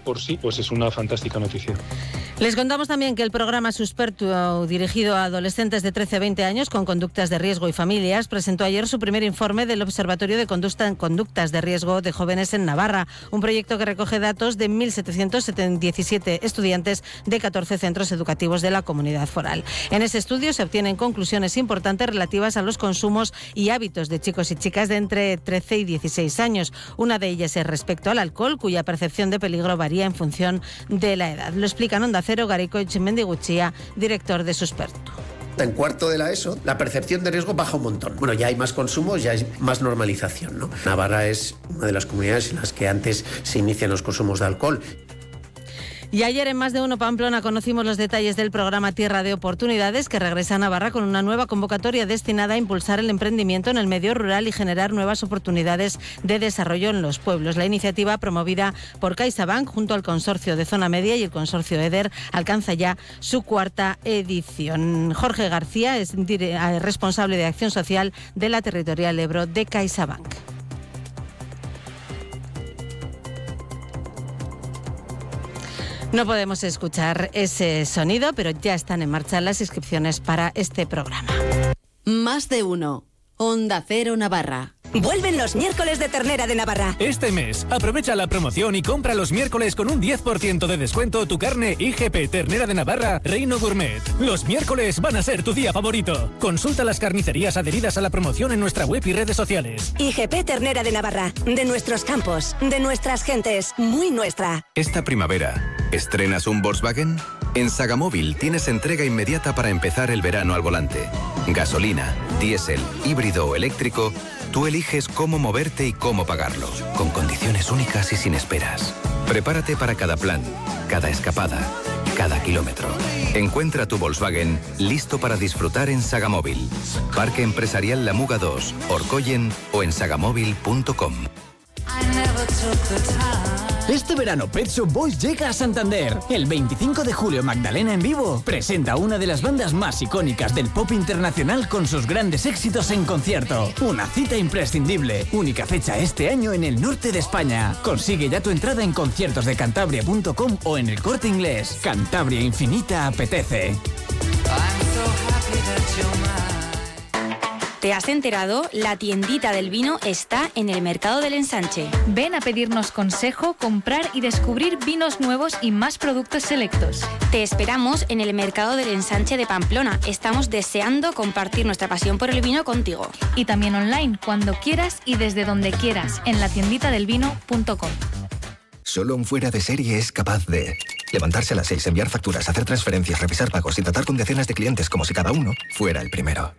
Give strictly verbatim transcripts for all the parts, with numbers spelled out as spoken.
por sí pues es una fantástica noticia. Les contamos también que el programa Suspertuo, dirigido a adolescentes de trece a veinte años con conductas de riesgo y familias, presentó ayer su primer informe del Observatorio de Conductas de Riesgo de Jóvenes en Navarra, un proyecto que recoge datos de mil setecientos diecisiete estudiantes de catorce centros educativos de la comunidad foral. En ese estudio se obtienen conclusiones importantes relativas a los consumos y hábitos de chicos y chicas de entre trece y dieciséis años. Una de ellas es respecto al alcohol, cuya percepción de peligro varía en función de la edad. Lo explica en Onda Cero Garaikoetxe Mendiguchía, director de Suspertuo. En cuarto de la ESO, la percepción de riesgo baja un montón. Bueno, ya hay más consumo, ya hay más normalización, ¿no? Navarra es una de las comunidades en las que antes se inician los consumos de alcohol. Y ayer en Más de Uno Pamplona conocimos los detalles del programa Tierra de Oportunidades, que regresa a Navarra con una nueva convocatoria destinada a impulsar el emprendimiento en el medio rural y generar nuevas oportunidades de desarrollo en los pueblos. La iniciativa, promovida por CaixaBank junto al Consorcio de Zona Media y el Consorcio EDER, alcanza ya su cuarta edición. Jorge García es responsable de Acción Social de la Territorial Ebro de CaixaBank. No podemos escuchar ese sonido, pero ya están en marcha las inscripciones para este programa. Más de uno. Onda Cero Navarra. Vuelven los miércoles de ternera de Navarra. Este mes, aprovecha la promoción y compra los miércoles con un diez por ciento de descuento tu carne I G P Ternera de Navarra Reino Gourmet. Los miércoles van a ser tu día favorito. Consulta las carnicerías adheridas a la promoción en nuestra web y redes sociales. I G P Ternera de Navarra, de nuestros campos, de nuestras gentes, muy nuestra. Esta primavera, ¿estrenas un Volkswagen? En Sagamóvil tienes entrega inmediata para empezar el verano al volante. Gasolina, diésel, híbrido o eléctrico, tú eliges cómo moverte y cómo pagarlo, con condiciones únicas y sin esperas. Prepárate para cada plan, cada escapada, cada kilómetro. Encuentra tu Volkswagen listo para disfrutar en Sagamóvil. Parque Empresarial La Muga dos, Orcoyen o en sagamóvil punto com. Este verano Pet Shop Boys llega a Santander. El veinticinco de julio Magdalena en vivo presenta una de las bandas más icónicas del pop internacional con sus grandes éxitos en concierto. Una cita imprescindible. Única fecha este año en el norte de España. Consigue ya tu entrada en conciertos de cantabria punto com o en el Corte Inglés. Cantabria Infinita apetece. ¿Te has enterado? La tiendita del vino está en el Mercado del Ensanche. Ven a pedirnos consejo, comprar y descubrir vinos nuevos y más productos selectos. Te esperamos en el Mercado del Ensanche de Pamplona. Estamos deseando compartir nuestra pasión por el vino contigo. Y también online, cuando quieras y desde donde quieras, en la tiendita del vino punto com. Solo un fuera de serie es capaz de levantarse a las seis, enviar facturas, hacer transferencias, revisar pagos y tratar con decenas de clientes como si cada uno fuera el primero.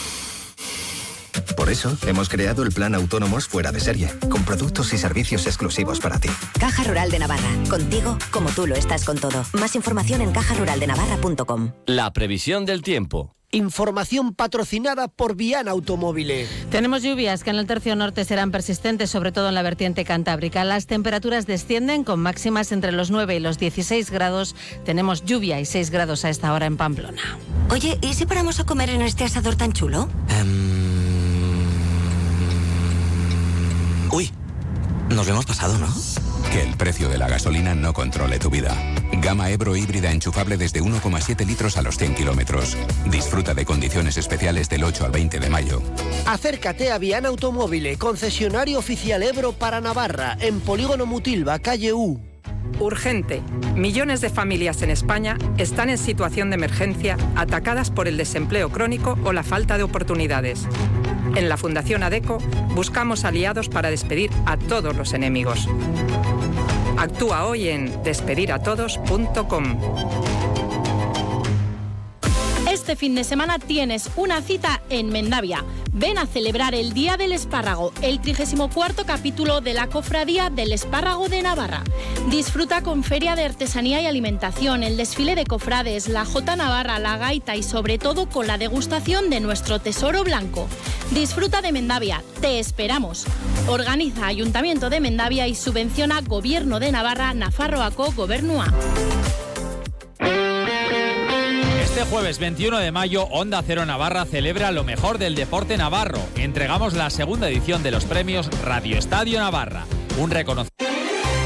Por eso, hemos creado el plan Autónomos Fuera de Serie, con productos y servicios exclusivos para ti. Caja Rural de Navarra, contigo como tú lo estás con todo. Más información en caja rural de navarra punto com. La previsión del tiempo. Información patrocinada por Viana Automóviles. Tenemos lluvias que en el tercio norte serán persistentes, sobre todo en la vertiente cantábrica. Las temperaturas descienden con máximas entre los nueve y los dieciséis grados. Tenemos lluvia y seis grados a esta hora en Pamplona. Oye, ¿y si paramos a comer en este asador tan chulo? Um... Uy, nos lo hemos pasado, ¿no? Que el precio de la gasolina no controle tu vida. Gama Ebro híbrida enchufable desde uno coma siete litros a los cien kilómetros. Disfruta de condiciones especiales del ocho al veinte de mayo. Acércate a Viana Automóviles, concesionario oficial Ebro para Navarra, en Polígono Mutilva, calle U. Urgente. Millones de familias en España están en situación de emergencia, atacadas por el desempleo crónico o la falta de oportunidades. En la Fundación ADECO buscamos aliados para despedir a todos los enemigos. Actúa hoy en despedir a todos punto com. Este fin de semana tienes una cita en Mendavia. Ven a celebrar el Día del Espárrago, el trigésimo cuarto capítulo de la Cofradía del Espárrago de Navarra. Disfruta con feria de artesanía y alimentación, el desfile de cofrades, la Jota Navarra, la gaita y sobre todo con la degustación de nuestro tesoro blanco. Disfruta de Mendavia, te esperamos. Organiza Ayuntamiento de Mendavia y subvenciona Gobierno de Navarra, Nafarroako Gobernua. Este jueves veintiuno de mayo, Onda Cero Navarra celebra lo mejor del deporte navarro. Entregamos la segunda edición de los premios Radio Estadio Navarra, un reconocimiento